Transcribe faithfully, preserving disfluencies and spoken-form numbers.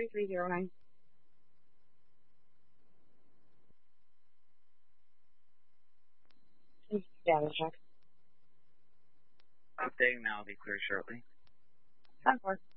three three zero nine. Data check. Updating now will be clear shortly. ten four.